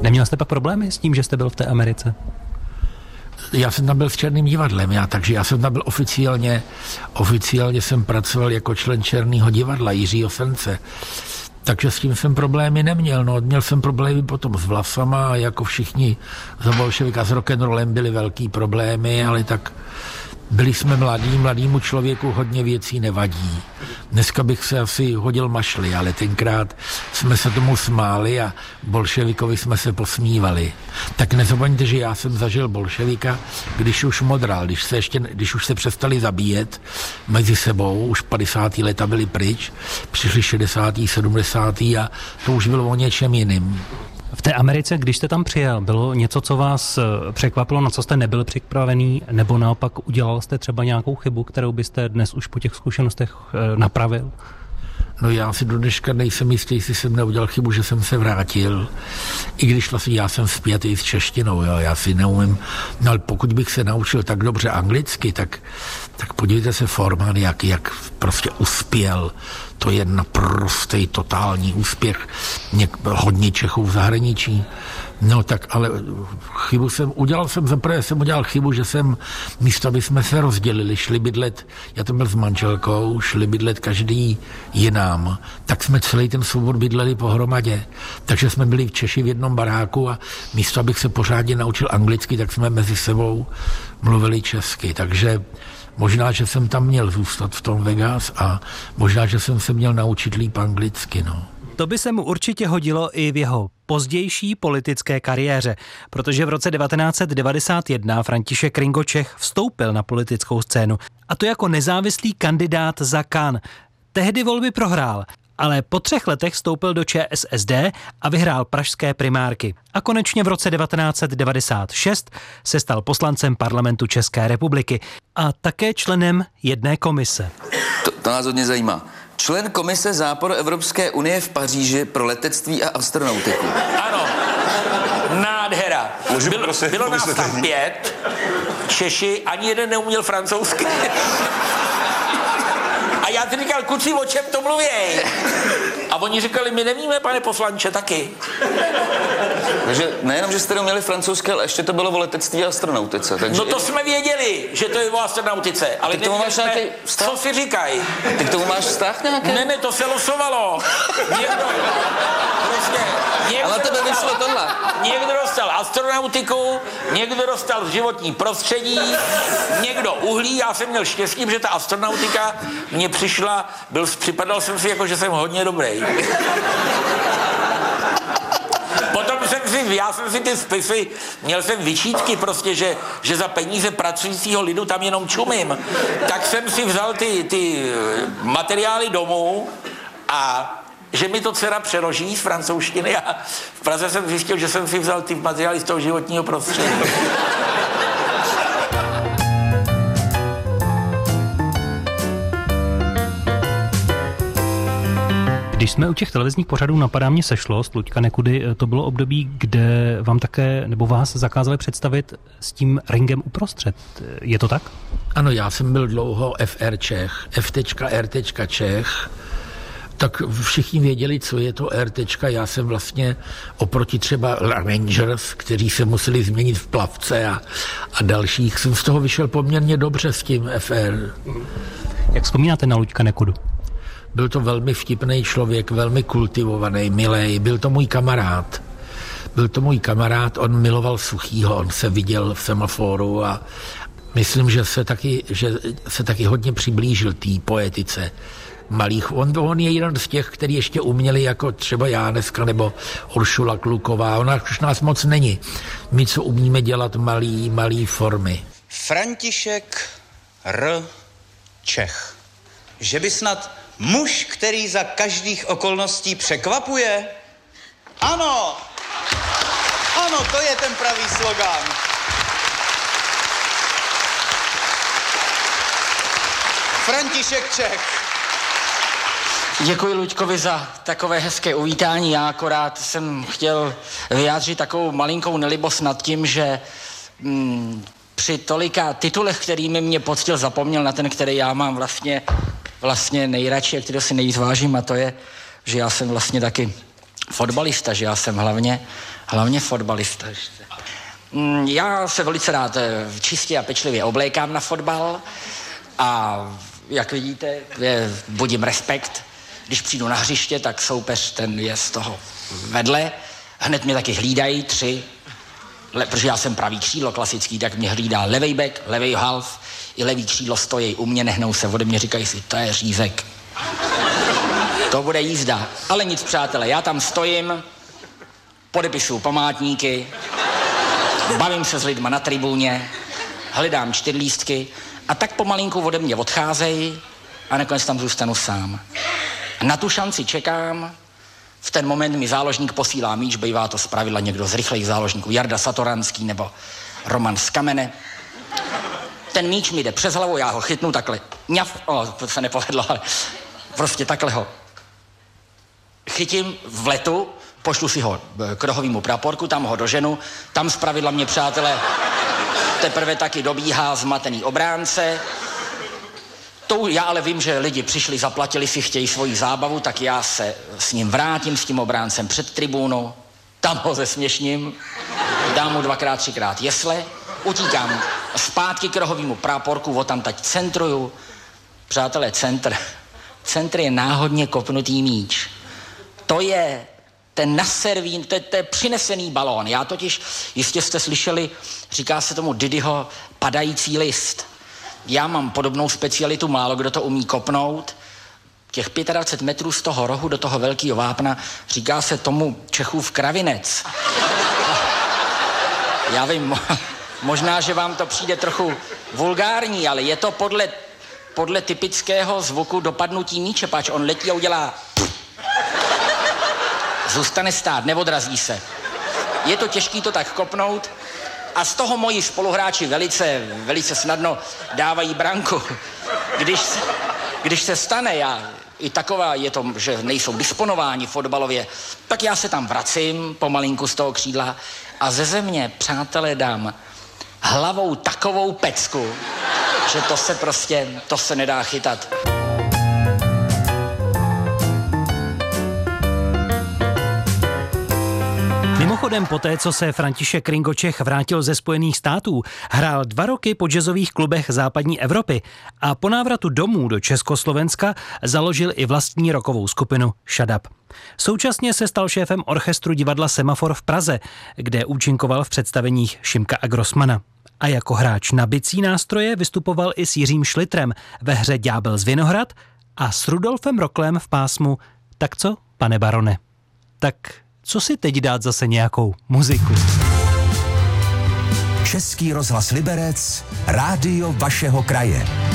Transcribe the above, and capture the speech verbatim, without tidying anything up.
Neměl jste pak problémy s tím, že jste byl v té Americe? Já jsem tam byl v Černým divadlem, já, takže já jsem tam byl oficiálně, oficiálně jsem pracoval jako člen Černého divadla Jiřího Sence. Takže s tím jsem problémy neměl. No, měl jsem problémy potom s vlasama a jako všichni za bolševika s rock'n'rollem byly velký problémy, ale tak byli jsme mladí, mladýmu člověku hodně věcí nevadí. Dneska bych se asi hodil mašli, ale tenkrát jsme se tomu smáli a bolševikovi jsme se posmívali. Tak nezapomeňte, že já jsem zažil bolševika, když už modral, když se ještě, když už se přestali zabíjet mezi sebou, už padesátá leta byli pryč, přišli šedesátá, sedmdesátá a to už bylo o něčem jiným. V té Americe, když jste tam přijel, bylo něco, co vás překvapilo, na co jste nebyl připravený, nebo naopak udělal jste třeba nějakou chybu, kterou byste dnes už po těch zkušenostech napravil? No já si do dneška nejsem jistý, jestli jsem neudělal chybu, že jsem se vrátil. I když vlastně já jsem zpětý s češtinou, jo, já si neumím. No ale pokud bych se naučil tak dobře anglicky, tak, tak podívejte se Forman, jak, jak prostě uspěl. To je naprostý totální úspěch. Něk, hodně Čechů v zahraničí. No tak, ale chybu jsem, udělal jsem, zaprvé jsem udělal chybu, že jsem, místo aby jsme se rozdělili, šli bydlet, já tam byl s manželkou, šli bydlet každý jinam, tak jsme celý ten soubor bydleli pohromadě. Takže jsme byli v Češi v jednom baráku a místo, abych se pořádně naučil anglicky, tak jsme mezi sebou mluvili česky. Takže možná, že jsem tam měl zůstat v tom Vegas a možná, že jsem se měl naučit líp anglicky, no. To by se mu určitě hodilo i v jeho pozdější politické kariéře, protože v roce devatenáct set devadesát jedna František Ringo Čech vstoupil na politickou scénu, a to jako nezávislý kandidát za K A N. Tehdy volby prohrál, ale po třech letech vstoupil do Č S S D a vyhrál pražské primárky. A konečně v roce devatenáct set devadesát šest se stal poslancem parlamentu České republiky a také členem jedné komise. To, to nás hodně zajímá. Člen komise Západoevropské unie v Paříži pro letectví a astronautiku. Ano, nádhera. Byl, bylo nás tam pět, Češi, ani jeden neuměl francouzsky. A já ti říkal, kuci, o čem to mluvěj? A oni říkali, my nevíme, pane poslanče, taky. Takže nejenom, že jste neuměli francouzské, ale ještě to bylo o letectví a astronautice. Takže no to jsme věděli, že to je o astronautice, ale ty k tomu máš jsme, nějaký vztah? Co si říkají? Ty k tomu máš vztah nějaký? Ne, ne, to se losovalo. Někdo, prostě, někdo ale tebe vyšlo tohle. Někdo dostal astronautiku, někdo dostal životní prostředí, někdo uhlí, já jsem měl štěstí, že ta astronautika mě přišla, byl, připadal jsem si jako, že jsem hodně dobrý. Potom jsem si, já jsem si ty spisy, měl jsem vyčítky prostě, že, že za peníze pracujícího lidu tam jenom čumím. Tak jsem si vzal ty, ty materiály domů a že mi to dcera přeloží z francouzštiny a v Praze jsem zjistil, že jsem si vzal ty materiály z toho životního prostředí. Když jsme u těch televizních pořadů, napadá mě Sešlost, Luďka Nekudy, to bylo období, kde vám také, nebo vás zakázali představit s tím ringem uprostřed. Je to tak? Ano, já jsem byl dlouho F R Čech, F R Čech, tak všichni věděli, co je to R. Já jsem vlastně oproti třeba Rangers, kteří se museli změnit v plavce a, a dalších, jsem z toho vyšel poměrně dobře s tím F R. Jak vzpomínáte na Luďka Nekudu? Byl to velmi vtipný člověk, velmi kultivovaný, milej, byl to můj kamarád. Byl to můj kamarád, on miloval Suchýho, on se viděl v Semaforu a myslím, že se taky, že se taky hodně přiblížil té poetice malých. On, on je jeden z těch, který ještě uměli, jako třeba já dneska, nebo Uršula Kluková. Ona už nás moc není. My, co umíme dělat malý, malý formy. František R. Čech. Že by snad muž, který za každých okolností překvapuje? Ano! Ano, to je ten pravý slogán. František Čech. Děkuji Luďkovi za takové hezké uvítání. Já akorát jsem chtěl vyjádřit takovou malinkou nelibost nad tím, že mm, při tolika titulech, kterými mě poctil, zapomněl na ten, který já mám vlastně, vlastně nejradši a který si nejvíc vážím, a to je, že já jsem vlastně taky fotbalista, že já jsem hlavně, hlavně fotbalista. Já se velice rád čistě a pečlivě oblékám na fotbal a jak vidíte, je, budím respekt. Když přijdu na hřiště, tak soupeř ten je z toho vedle. Hned mě taky hlídají tři, le, protože já jsem pravý křídlo klasický, tak mě hlídá levej back, levej half, i levý křídlo stojí u mě, nehnou se ode mě, říkají si, to je řízek. To bude jízda. Ale nic, přátelé, já tam stojím, podepisuju památníky, bavím se s lidma na tribuně, hledám čtyřlístky a tak pomalinku ode mě odcházejí a nakonec tam zůstanu sám. Na tu šanci čekám, v ten moment mi záložník posílá míč, bývá to zpravidla někdo z rychlejch záložníků, Jarda Satoranský nebo Roman z Kamene. Ten míč mi jde přes hlavu, já ho chytnu takhle, ňaf, o, to se nepovedlo, ale prostě takhle ho chytím v letu, pošlu si ho k rohovému praporku, tam ho doženu, tam zpravidla mě, přátelé, teprve taky dobíhá zmatený obránce. To já ale vím, že lidi přišli, zaplatili si, chtějí svoji zábavu, tak já se s ním vrátím, s tím obráncem před tribúnu, tam ho zesměšním, dám mu dvakrát, třikrát jesle, utíkám zpátky k rohovému praporku, o tam teď centruju. Přátelé, centr, centr je náhodně kopnutý míč. To je ten naservín, to je, to je přinesený balón. Já totiž, jistě jste slyšeli, říká se tomu Didyho padající list. Já mám podobnou specialitu, málo kdo to umí kopnout. Těch dvacet pět metrů z toho rohu do toho velkého vápna, říká se tomu Čechův kravinec. Já vím, možná, že vám to přijde trochu vulgární, ale je to podle, podle typického zvuku dopadnutí míče, páč on letí a udělá... Zůstane stát, neodrazí se. Je to těžký to tak kopnout a z toho moji spoluhráči velice, velice snadno dávají branku. Když, když se stane, já, i taková je to, že nejsou disponováni fotbalově, tak já se tam vracím pomalinku z toho křídla a ze země, přátelé, dám hlavou takovou pecku, že to se prostě, to se nedá chytat. Mimochodem, poté, co se František Kringočech vrátil ze Spojených států, hrál dva roky po jazzových klubech západní Evropy a po návratu domů do Československa založil i vlastní rockovou skupinu Shut Up. Současně se stal šéfem orchestru divadla Semafor v Praze, kde účinkoval v představeních Šimka a Grossmana. A jako hráč na bicí nástroje vystupoval i s Jiřím Šlitrem ve hře Ďábel z Vinohrad a s Rudolfem Roklem v pásmu Tak co, pane barone? Tak co si teď dát zase nějakou muziku? Český rozhlas Liberec, rádio vašeho kraje.